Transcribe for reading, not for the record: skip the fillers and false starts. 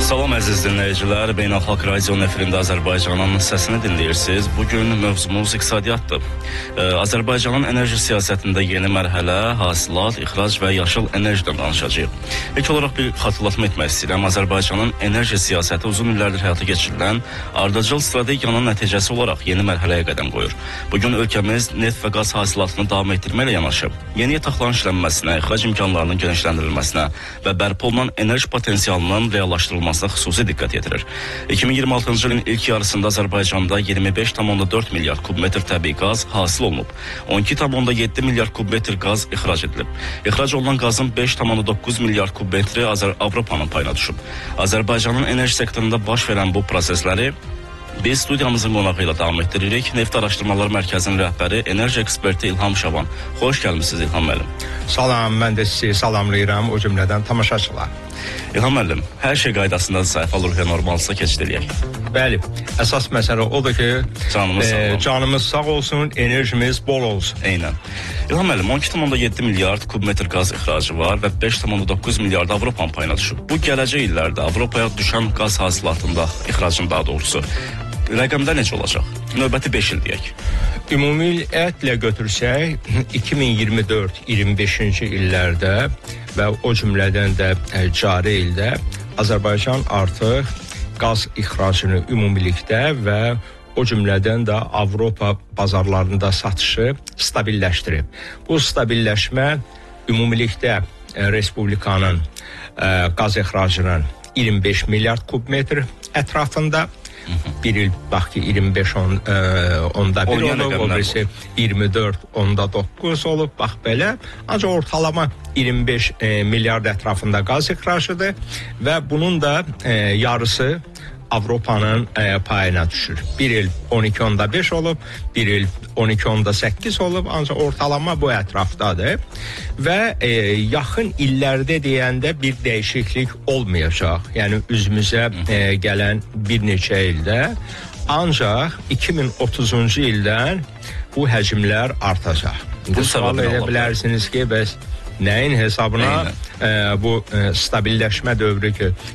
Salam əziz dinləyicilər, Beynəlxalq Radionun efirində Azərbaycanın səsini dinləyirsiniz. Bugün mövzumuz iqtisadiyyatdır. Azərbaycanın enerji siyasətində yeni mərhələ, hasilat, ixrac və yaşıl enerjidən danışacağıq. İlk olaraq bir xatırlatma etmək istəyirəm. Azərbaycanın enerji siyasəti uzun illərdir həyata keçirilən ardıcıl strategiyanın nəticəsi olaraq yeni mərhələyə qədəm qoyur. Bugün ölkəmiz neft və qaz hasilatını davam etdirməklə yanaşı, yeni yataqların işlənməsinə, ixrac imkanlarının genişləndirilməsinə və bərpa olunan enerji potensialının reallaşdırılmasına xüsusi diqqət yetirir. 2026-cı ilin ilk yarısında Azərbaycanda 25,4 milyard kubmetr təbii qaz hasil olunub. 12,7 milyard kubmetr qaz ixrac edilib. İxrac olunan qazın 5,9 milyard kubmetri Avropanın payına düşüb. Azərbaycanın enerji sektorunda baş verən bu prosesləri biz studiyamızın qonağı ilə davam etdiririk. Neft Araşdırmaları Mərkəzinin rəhbəri, enerji eksperti İlham Şaban. Xoş gəlmisiniz İlham müəllim. Salam, mən də sizi salamlayıram, o cümlədən tamaşaçılar. İlham müəllim, hər şey qaydasında səhv olur və normalsa keçid eləyək. Bəli, əsas məsələ odur ki, canımız sağ olsun, enerjimiz bol olsun. Eynən. İlham müəllim, 12,7 milyard kubmetr qaz ixracı var və 5,9 milyard Avropanın payına düşüb. Bu gələcək illərdə Avropaya düşən qaz hasilatında, ixracın daha doğrusu, rəqəmdə necə olacaq? Növbəti 5 il deyək. Ümumiyyətlə götürsək, 2024-25-ci illərdə və o cümlədən də cari ildə Azərbaycan artıq qaz ixracını ümumilikdə və o cümlədən də Avropa bazarlarında satışı stabilləşdirib. Bu stabilləşmə ümumilikdə Respublikanın qaz ixracının 25 milyard kubmetr ətrafında, bir il bax ki 25 onda 1 olub, o birisi 24 onda 9 olub, bax belə. Ancaq ortalama 25 milyard ətrafında qaz ixracıdır və bunun da yarısı Avropanın payına düşür. Bir il 12,5 olub, bir il 12,8 olub, ancaq ortalama bu ətrafdadır. Və yaxın illərdə deyəndə bir dəyişiklik olmayacaq. Yəni üzümüzə gələn bir neçə ildə. Ancaq 2030-cu ildən bu həcmlər artacaq. Bu sual edə bilərsiniz ki, bəs nəyin hesabına bu stabilləşmə dövrü ki